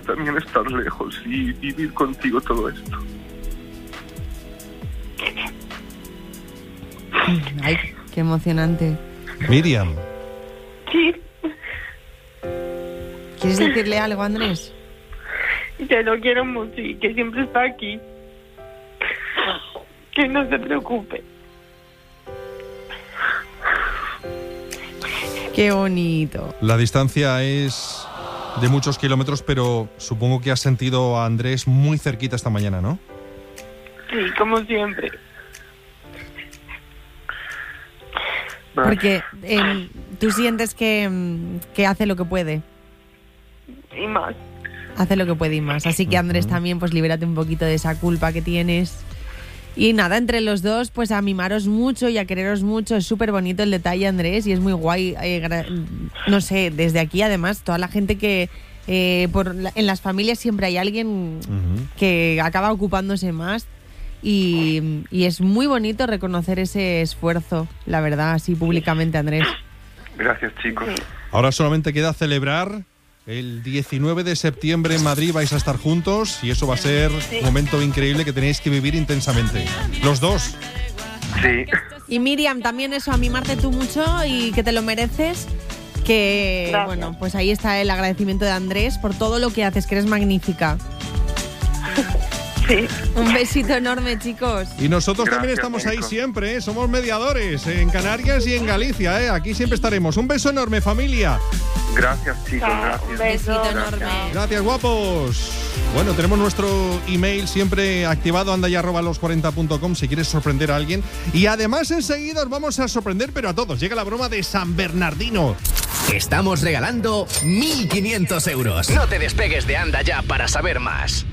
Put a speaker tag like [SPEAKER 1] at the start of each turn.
[SPEAKER 1] también estar lejos y vivir contigo todo esto.
[SPEAKER 2] Ay, qué emocionante.
[SPEAKER 3] Miriam.
[SPEAKER 4] Sí,
[SPEAKER 2] ¿Quieres decirle algo, Andrés?
[SPEAKER 4] te lo quiero mucho y que siempre está aquí. Que no se preocupe.
[SPEAKER 2] Qué bonito.
[SPEAKER 3] La distancia es de muchos kilómetros, pero supongo que has sentido a Andrés muy cerquita esta mañana, ¿no?
[SPEAKER 4] Sí, como siempre.
[SPEAKER 2] Porque tú sientes que hace lo que puede.
[SPEAKER 4] Y más.
[SPEAKER 2] Hace lo que puede y más. Así que, Andrés, también pues libérate un poquito de esa culpa que tienes. Y nada, entre los dos, pues a mimaros mucho y a quereros mucho. Es súper bonito el detalle, Andrés, y es muy guay. No sé, desde aquí, además, toda la gente que en las familias siempre hay alguien que acaba ocupándose más. Y es muy bonito reconocer ese esfuerzo, la verdad, así públicamente, Andrés.
[SPEAKER 1] Gracias, chicos.
[SPEAKER 3] Ahora solamente queda celebrar. El 19 de septiembre en Madrid vais a estar juntos y eso va a ser un momento increíble que tenéis que vivir intensamente. Los dos.
[SPEAKER 1] Sí.
[SPEAKER 2] Y Miriam, también eso, a mimarte tú mucho y que te lo mereces. Que,
[SPEAKER 4] Gracias.
[SPEAKER 2] bueno, pues ahí está el agradecimiento de Andrés por todo lo que haces, que eres magnífica.
[SPEAKER 4] Sí.
[SPEAKER 2] Un besito enorme, chicos.
[SPEAKER 3] Y nosotros también
[SPEAKER 1] Gracias,
[SPEAKER 3] estamos ahí
[SPEAKER 1] Nico.
[SPEAKER 3] siempre, ¿eh? Somos mediadores en Canarias y en Galicia, ¿eh? Aquí siempre estaremos. Un beso enorme, familia.
[SPEAKER 1] Gracias, chicos.
[SPEAKER 4] Chao,
[SPEAKER 1] Gracias.
[SPEAKER 4] un
[SPEAKER 2] Besito
[SPEAKER 4] beso.
[SPEAKER 2] enorme.
[SPEAKER 3] Gracias, guapos. Bueno, tenemos nuestro email siempre activado, andaya@los40.com si quieres sorprender a alguien. Y además enseguida os vamos a sorprender, pero a todos. Llega la broma de San Bernardino.
[SPEAKER 5] Estamos regalando 1.500 euros. No te despegues de Anda Ya para saber más.